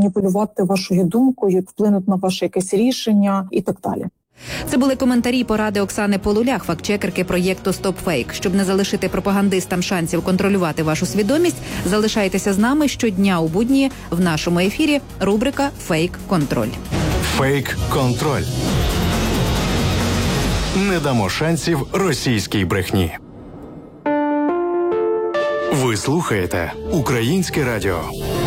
маніпулювати вашою думкою, вплинути на ваше якесь рішення і так далі. Це були коментарі і поради Оксани Полулях, фактчекерки проєкту «Стопфейк». Щоб не залишити пропагандистам шансів контролювати вашу свідомість, залишайтеся з нами щодня у будні в нашому ефірі рубрика «Фейк-контроль». Фейк-контроль. Не дамо шансів російській брехні. Ви слухаєте Українське радіо.